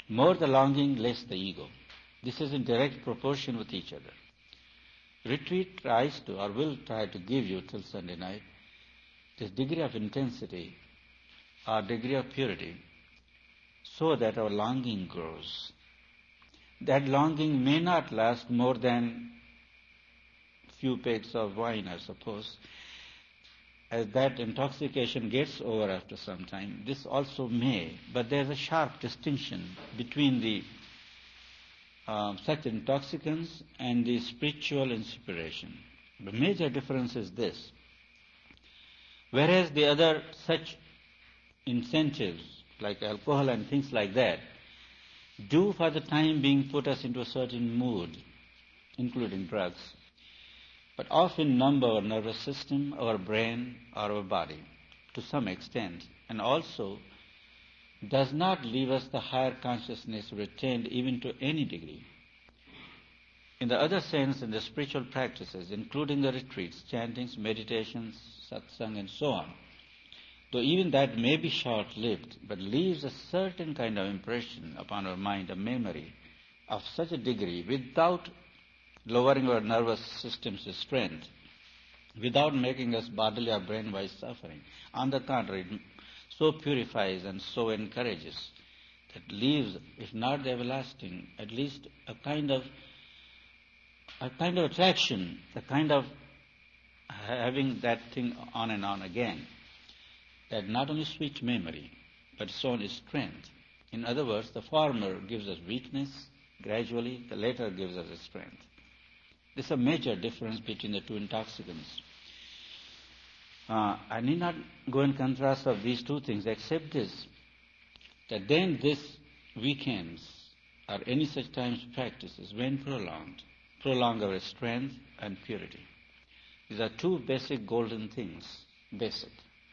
More the longing, less the ego. This is in direct proportion with each other. Retreat tries to or will try to give you till Sunday night this degree of intensity or degree of purity so that our longing grows. That longing may not last more than few pegs of wine, I suppose. As that intoxication gets over after some time, this also may, but there's a sharp distinction between the such intoxicants and the spiritual inspiration. The major difference is this. Whereas the other such incentives, like alcohol and things like that, do for the time being put us into a certain mood, including drugs, but often numb our nervous system, our brain, or our body to some extent, and also does not leave us the higher consciousness retained even to any degree. In the other sense, in the spiritual practices, including the retreats, chantings, meditations, satsang, and so on, though even that may be short-lived, but leaves a certain kind of impression upon our mind, a memory of such a degree without lowering our nervous system's strength, without making us bodily or brain-wise suffering. On the contrary, it so purifies and so encourages that leaves, if not the everlasting, at least a kind of attraction, a kind of having that thing on and on again, that not only sweet memory, but its own strength. In other words, the former gives us weakness gradually, the latter gives us strength. This is a major difference between the two intoxicants. I need not go in contrast of these two things, except this, that then this weekends or any such times practices, when prolong our strength and purity. These are two basic golden things, basic.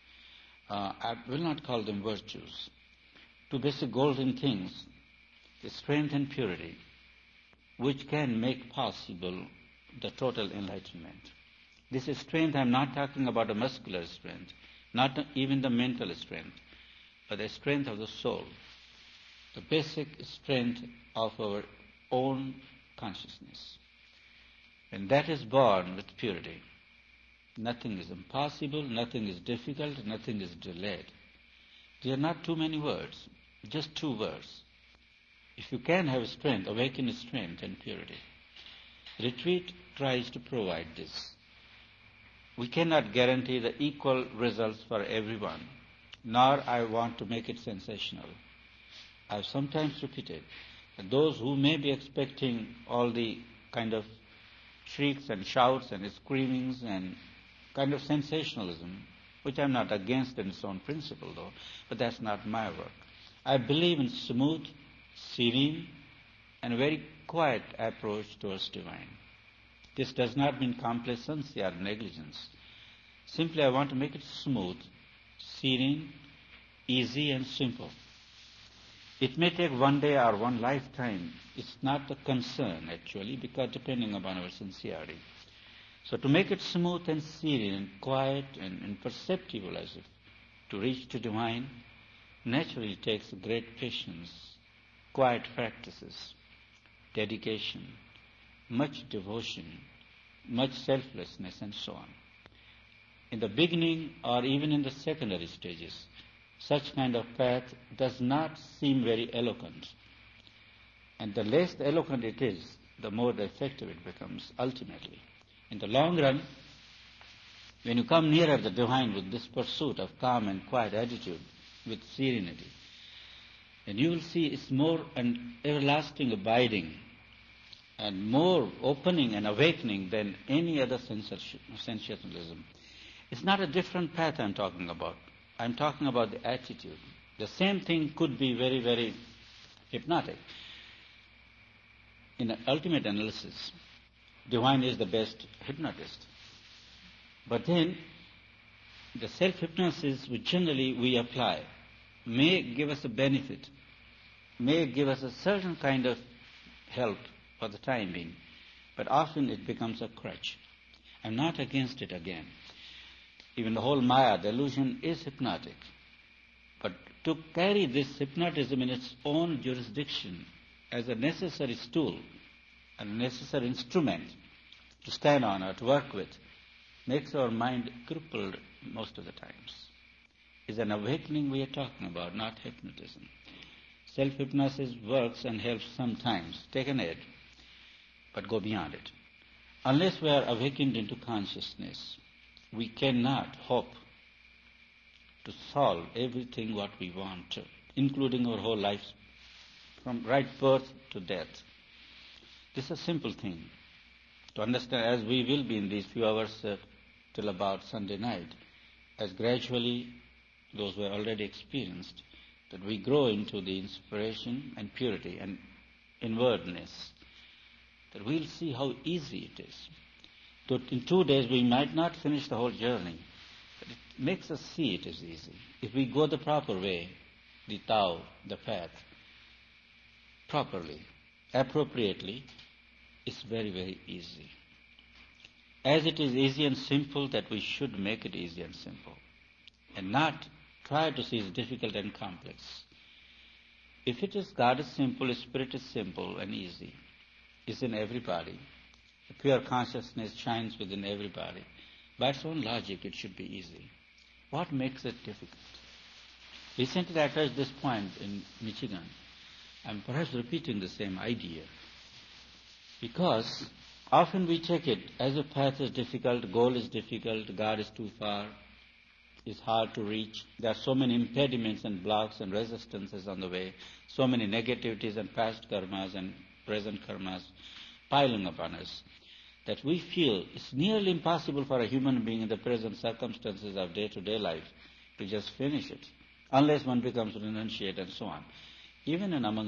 I will not call them virtues. Two basic golden things, the strength and purity, which can make possible the total enlightenment. This is strength. I'm not talking about a muscular strength, not even the mental strength, but the strength of the soul, the basic strength of our own consciousness. When that is born with purity, nothing is impossible, nothing is difficult, nothing is delayed. There are not too many words, just two words. If you can have strength, awaken strength and purity. Retreat tries to provide this. We cannot guarantee the equal results for everyone, nor I want to make it sensational. I've sometimes repeated that those who may be expecting all the kind of shrieks and shouts and screamings and kind of sensationalism, which I'm not against in its own principle though, but that's not my work. I believe in smooth, serene, and a very quiet approach towards divine. This does not mean complacency or negligence. Simply I want to make it smooth, serene, easy and simple. It may take one day or one lifetime. It's not the concern actually, because depending upon our sincerity. So to make it smooth and serene and quiet and imperceptible as if to reach to divine, naturally takes great patience, quiet practices, dedication, much devotion, much selflessness and so on. In the beginning or even in the secondary stages, such kind of path does not seem very eloquent. And the less eloquent it is, the more effective it becomes ultimately. In the long run, when you come nearer the divine with this pursuit of calm and quiet attitude, with serenity, then you will see it's more an everlasting abiding and more opening and awakening than any other sensationalism. It's not a different path I'm talking about. I'm talking about the attitude. The same thing could be very, very hypnotic. In an ultimate analysis, divine is the best hypnotist. But then, the self-hypnosis which generally we apply may give us a benefit, may give us a certain kind of help for the time being, but often it becomes a crutch. I'm not against it again. Even the whole Maya, the illusion, is hypnotic. But to carry this hypnotism in its own jurisdiction as a necessary tool, a necessary instrument to stand on or to work with, makes our mind crippled most of the times. It's an awakening we are talking about, not hypnotism. Self-hypnosis works and helps sometimes, take an aid, but go beyond it. Unless we are awakened into consciousness, we cannot hope to solve everything what we want to, including our whole life, from right birth to death. This is a simple thing to understand, as we will be in these few hours till about Sunday night, as gradually those who are already experienced, that we grow into the inspiration and purity and inwardness, that we'll see how easy it is. In 2 days we might not finish the whole journey, but it makes us see it is easy. If we go the proper way, the Tao, the path, properly, appropriately, it's very, very easy. As it is easy and simple, that we should make it easy and simple, and not try to see it difficult and complex. If it is God is simple, Spirit is simple and easy, it's in everybody. The pure consciousness shines within everybody. By its own logic, it should be easy. What makes it difficult? Recently I touched this point in Michigan. I'm perhaps repeating the same idea, because often we take it as a path is difficult, goal is difficult, God is too far, it's hard to reach. There are so many impediments and blocks and resistances on the way, so many negativities and past karmas and present karmas piling upon us, that we feel it's nearly impossible for a human being in the present circumstances of day-to-day life to just finish it, unless one becomes renunciate and so on. Even in among